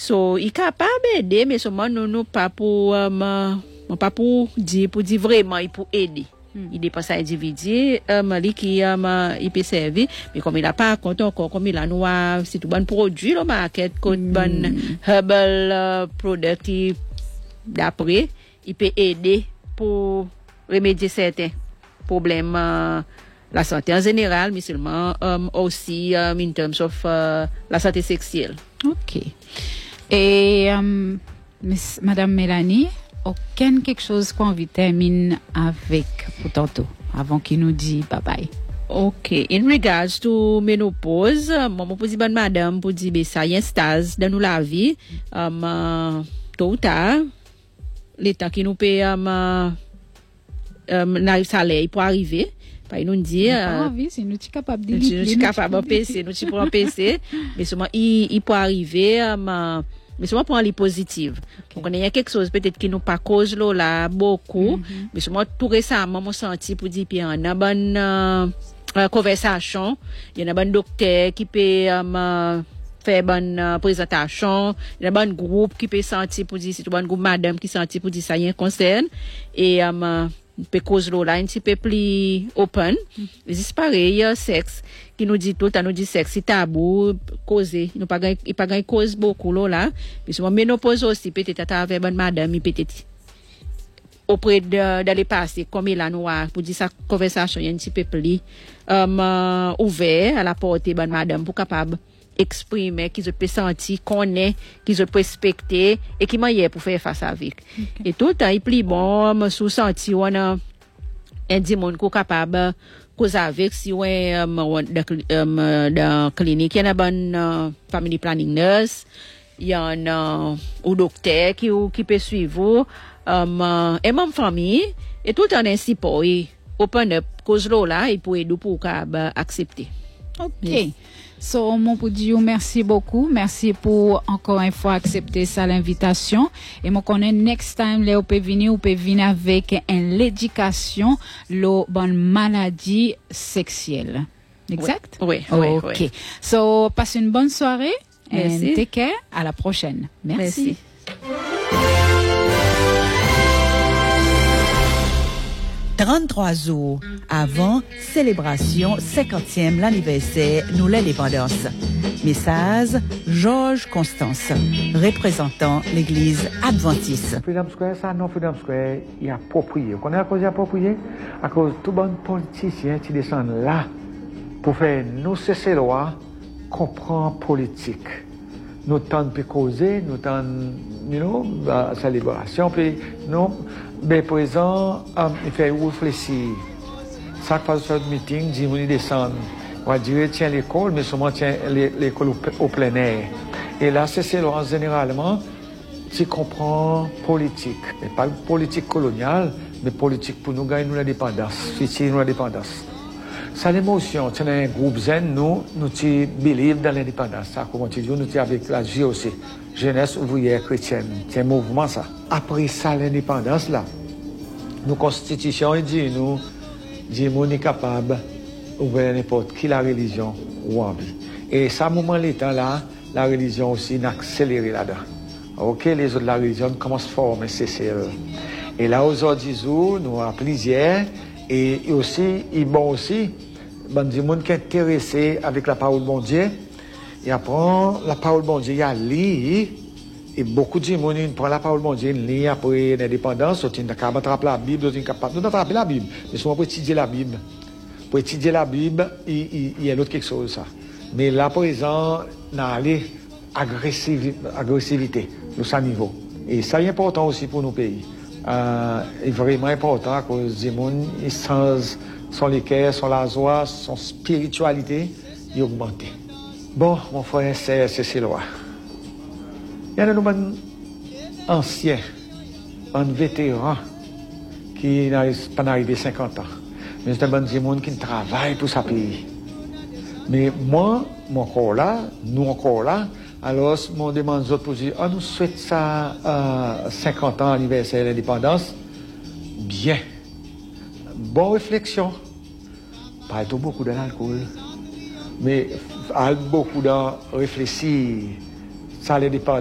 So, il capable d'aider, mais seulement nous pas pour dire vraiment il pour aider. Il dépense à individu, lui qui il peut servir, mais comme il a pas compte encore, comme il a noir, c'est tout bon produit le market, bon herbal product d'après, il peut aider pour remédier certains problèmes la santé en général, mais seulement aussi in terms of la santé sexuelle. OK. Et Madame Mélanie, quelque chose qu'on veut terminer avec pour tantôt, avant qu'il nous dise bye bye. Okay, in regards to menopause, maman pour dire bonne madame pour dire ben ça y a un stage dans nous la vie, tôt ou tard, l'état qui nous paye n'arrive salaire pour arriver. Pas nous dire si nous sommes capables de nous sommes capables de PC, nous sommes PC, mais seulement il peut arriver mais seulement pour aller positive. Donc il y a quelque chose peut-être qui nous pas cause là beaucoup, mais seulement tout récemment mon senti pour dire puis on a bonne conversation, il y a un bon docteur qui peut faire bonne présentation, il y a un bon groupe qui peut sentir pour dire c'est un bon groupe madame qui sentir pour dire ça y a un concerne et peut cause là un petit peu plus open. C'est pareil sexe qui nous dit tout le temps nous dit sexe c'est tabou causer il pas gagne cause beaucoup là mais souvent ménopause aussi peut-être avec bonne madame peut-être auprès d'aller passer comme il a noir pour dire sa conversation un petit peu plus ouvert à la portée bonne madame pour capable exprimer qu'ils peut sentir connaît qu'ils peut respecter et qui manière pour faire face avec et tout le temps il plus bon sous sentir on a un monde qui capable cause avec si ouais dans clinique il y a une bonne family planning nurse il y a un docteur qui peut suivre et même famille et tout le temps ainsi pour open up cause là et pour aider pour accepter. OK. Yes. So, mon pour dire merci beaucoup. Merci pour encore une fois accepter ça l'invitation. Et mon connais next time, là, vous pouvez venir avec l'éducation, la bonne maladie sexuelle. Exact? Oui. OK. Oui. So, passez une bonne soirée. Merci. And take care. À la prochaine. Merci. 33 jours avant célébration 50e l'anniversaire de l'indépendance. Message Georges Constance, représentant l'église adventiste. Freedom Square, ça non Freedom Square, il y a approprié. Qu'on est à cause d'approprié à cause tout bon politicien qui descend là pour faire nous cesser loi comprendre politique. Nous tentons de causer, nous tentons sa libération, puis nous mais présent, il fait réfléchir. Chaque fois que ce meeting, dit on descend. On va dire tiens l'école, mais seulement tiens l'école au plein air. Et là, c'est là généralement, tu comprends politique. Mais pas politique coloniale, mais politique pour nous gagner l'indépendance, fixer l'indépendance. Ça l'émotion, c'est un groupe zen, nous believe dans l'indépendance. Ça, comme tu dis, nous sommes avec la JOC, Jeunesse ouvrière chrétienne. C'est un mouvement, ça. Après ça, l'indépendance, là, nos constitutions, dit, nous sommes capables d'ouvrir n'importe qui la religion ou envie. Et ça, moment l'état là, la religion aussi n'a accéléré là-dedans. Ok, les autres, la religion commencent à former CCE. Et là, aujourd'hui, nous avons plusieurs. Et aussi, il bon aussi, du monde qui est intéressé avec la parole de bon Dieu, il apprend la parole de bon Dieu, il a lu, et beaucoup de monde prend la parole de bon Dieu, il lit après l'indépendance, il est capable d'attraper la Bible, il est capable d'attraper la Bible, mais souvent pour étudier la Bible. Pour étudier la Bible, il y a l'autre quelque chose, ça. Mais là, par exemple, on a allé agressivité, de ce niveau. Et ça est important aussi pour nos pays. Est vraiment important à cause des gens, son l'équerre, son la joie, son spiritualité, est augmentée. Bon, mon frère, c'est loi. Il y a des anciens, des vétérans qui n'arrivent pas arriver 50 ans. Mais c'est des gens qui travaillent pour sa pays. Mais moi encore là, nous encore là, alors, on demande aux autres pour dire, nous souhaitons ça 50 ans anniversaire de l'indépendance. Bien. Bonne réflexion. Pas beaucoup de l'alcool, mais beaucoup de réfléchir. Ça, l'indépendance.